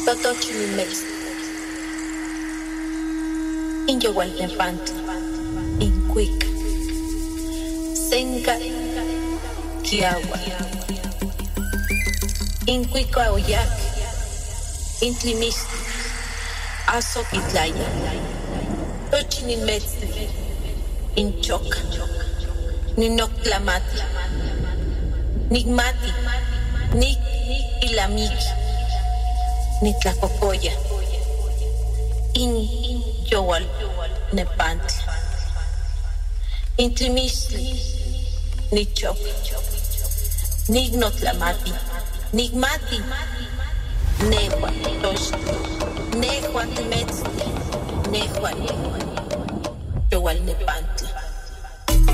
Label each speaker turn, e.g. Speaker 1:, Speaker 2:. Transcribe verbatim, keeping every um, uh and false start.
Speaker 1: Totochimilmex, Inyowaltepantli, Incuic, Senca, Kiawa, Incuica Oyac, Intlimistli, Azoquitlaya, Tochimilmex, Inchoca, Ninoctlamati, Nigmati, Nik Ilamiki, Nitlacocoya, In Yowal Nepantli, Intlimistli, Nichok, Nignotlamati, Nigmati, Nehua Tosh, Nehua Timetzli, Nehua Yowal Nepantli.